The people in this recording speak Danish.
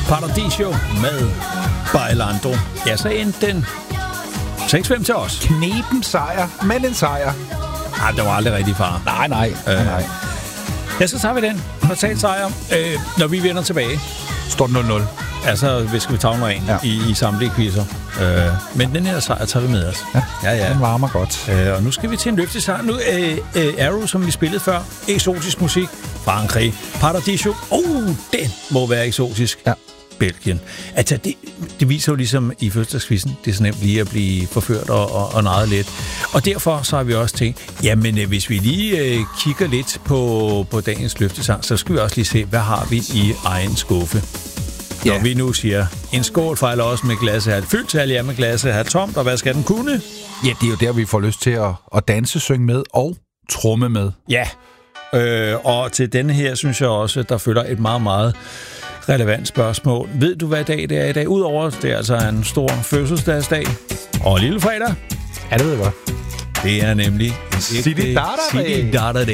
Paradiso med Bailando. Ja, så endte den 6-5 til os. Knepen sejr, men en sejr. Ej, det var aldrig rigtig far. Nej. Ja, så tager vi den. Total sejr. Når vi vender tilbage. Står 0-0. Altså, visker vi tavler ind i samtlige quizzer. Men den her sejr tager vi med os. Ja. Den varmer godt. Og nu skal vi til en løftesejr. Nu Arrow, som vi spillede før. Eksotisk musik. Frankrig. Paradiso. Den må være eksotisk. Ja. Belgien. Altså, det viser jo ligesom i fødselsdagsquizzen, det er så nemt lige at blive forført og narret lidt. Og derfor så har vi også tænkt, jamen hvis vi lige kigger lidt på dagens løftesang, så skal vi også lige se, hvad har vi i egen skuffe. Når vi nu siger, en skål fejler også med glasset halvt fyldt, halvt med glasset halvt tomt, og hvad skal den kunne? Ja, det er jo der, vi får lyst til at danse, synge med og tromme med. Ja, og til denne her, synes jeg også, der følger et meget, meget relevant spørgsmål. Ved du, hvad dag det er i dag? Udover det er altså en stor fødselsdagsdag og lille fredag. Ja, det ved jeg godt. Det er nemlig City Data Day.